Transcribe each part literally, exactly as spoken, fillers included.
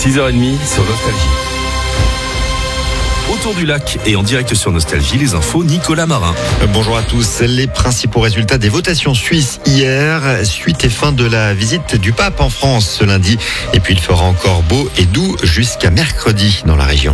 six heures trente sur Nostalgie. Autour du lac et en direct sur Nostalgie, les infos, Nicolas Marin. Bonjour à tous. Les principaux résultats des votations suisses hier, suite et fin de la visite du pape en France ce lundi. Et puis il fera encore beau et doux jusqu'à mercredi dans la région.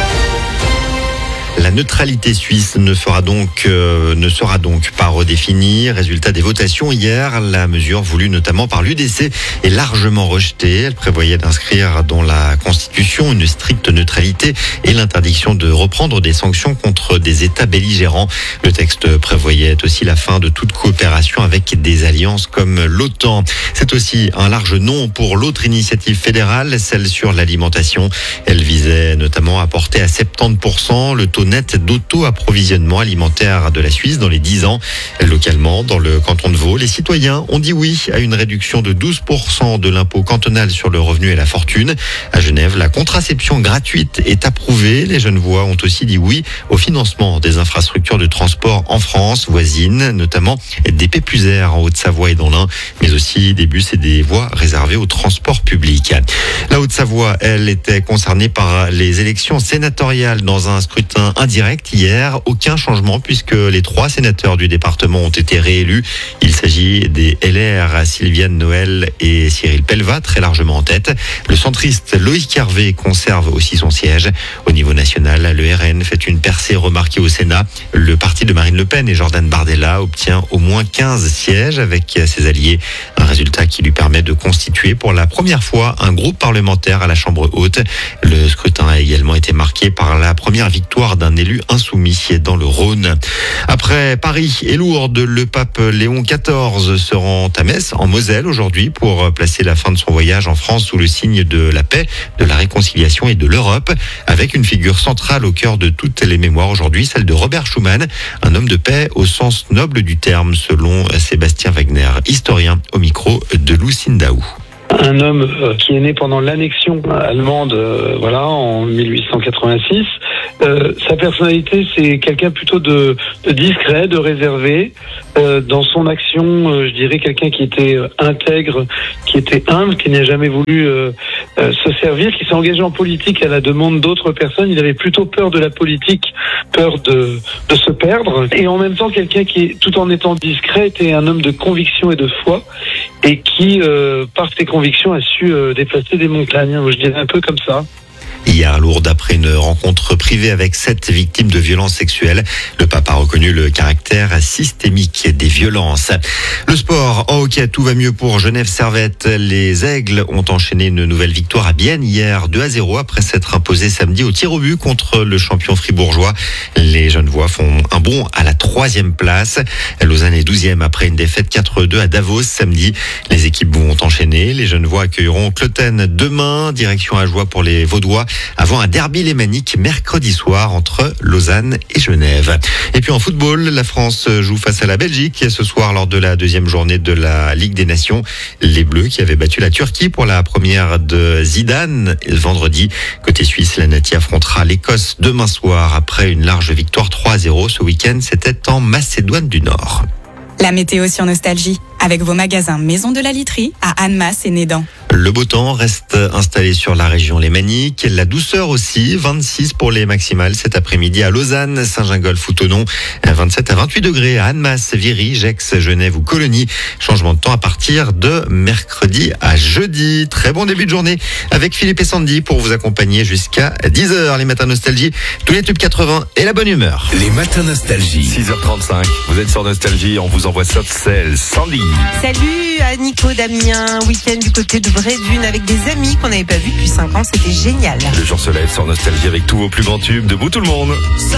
La neutralité suisse ne fera donc, euh, ne sera donc pas redéfinie. Résultat des votations hier, la mesure voulue notamment par l'U D C est largement rejetée. Elle prévoyait d'inscrire dans la Constitution une stricte neutralité et l'interdiction de reprendre des sanctions contre des États belligérants. Le texte prévoyait aussi la fin de toute coopération avec des alliances comme l'OTAN. C'est aussi un large non pour l'autre initiative fédérale, celle sur l'alimentation. Elle visait notamment à porter à soixante-dix pour cent le taux net d'auto-approvisionnement alimentaire de la Suisse dans les dix ans. Localement, dans le canton de Vaud, les citoyens ont dit oui à une réduction de douze pour cent de l'impôt cantonal sur le revenu et la fortune. À Genève, la contraception gratuite est approuvée. Les Genevois ont aussi dit oui au financement des infrastructures de transport en France voisine, notamment des P plus R en Haute-Savoie et dans l'Ain, mais aussi des bus et des voies réservées au transport public. La Haute-Savoie, elle, était concernée par les élections sénatoriales dans un scrutin indirect hier. Aucun changement puisque les trois sénateurs du département ont été réélus. Il s'agit des L R, Sylviane Noël et Cyril Pelvat, très largement en tête. Le centriste Loïc Hervé conserve aussi son siège. Au niveau national, le R N fait une percée remarquée au Sénat. Le parti de Marine Le Pen et Jordan Bardella obtient au moins quinze sièges avec ses alliés. Un résultat qui lui permet de constituer pour la première fois un groupe parlementaire à la Chambre haute. Le scrutin a également été marqué par la première victoire d'un élu insoumis dans le Rhône. Après Paris et Lourdes, le pape Léon quatorze se rend à Metz en Moselle aujourd'hui pour placer la fin de son voyage en France sous le signe de la paix, de la réconciliation et de l'Europe, avec une figure centrale au cœur de toutes les mémoires aujourd'hui, celle de Robert Schuman, un homme de paix au sens noble du terme selon Sébastien Wagner, historien au micro de Lucine Daou. Un homme qui est né pendant l'annexion allemande, euh, voilà, en mille huit cent quatre-vingt-six. Euh, sa personnalité, c'est quelqu'un plutôt de, de discret, de réservé. Euh, dans son action, euh, je dirais quelqu'un qui était euh, intègre, qui était humble, qui n'a jamais voulu euh, euh, se servir, qui s'est engagé en politique à la demande d'autres personnes. Il avait plutôt peur de la politique, peur de, de se perdre. Et en même temps, quelqu'un qui, tout en étant discret, était un homme de conviction et de foi, et qui, euh, par ses convictions, a su euh, déplacer des montagnes. Je dirais un peu comme ça. Hier à Lourdes, après une rencontre privée avec sept victimes de violences sexuelles, le pape a reconnu le caractère systémique des violences. Le sport, en hockey, tout va mieux pour Genève Servette. Les Aigles ont enchaîné une nouvelle victoire à Bienne hier, deux à zéro, après s'être imposés samedi au tir au but contre le champion fribourgeois. Les Genevois font un bond à la troisième place. Lausanne est douzième après une défaite quatre deux à Davos samedi. Les équipes vont enchaîner. Les Genevois accueilleront Cloten demain, direction Ajoie pour les Vaudois, avant un derby lémanique mercredi soir entre Lausanne et Genève. Et puis en football, la France joue face à la Belgique ce soir lors de la deuxième journée de la Ligue des Nations. Les Bleus qui avaient battu la Turquie pour la première de Zidane vendredi. Côté suisse, la Nati affrontera l'Écosse demain soir après une large victoire trois à zéro ce week-end. C'était en Macédoine du Nord. La météo sur Nostalgie, avec vos magasins Maison de la Literie à Annemasse et Nédan. Le beau temps reste installé sur la région lémanique. La douceur aussi, vingt-six pour les maximales cet après-midi à Lausanne, Saint-Gingolph ou Thonon, vingt-sept à vingt-huit degrés à Annemasse, Viry, Gex, Genève ou Colonie. Changement de temps à partir de mercredi à jeudi. Très bon début de journée avec Philippe et Sandy pour vous accompagner jusqu'à dix heures. Les matins Nostalgie, tous les tubes quatre-vingts et la bonne humeur. Les matins Nostalgie, six heures trente-cinq. Vous êtes sur Nostalgie, on vous envoie Soft Cell, Sandy. Salut à Nico, Damien, week-end du côté de Brédune avec des amis qu'on n'avait pas vus depuis cinq ans, c'était génial. Le jour se lève sur Nostalgie avec tous vos plus grands tubes. Debout tout le monde.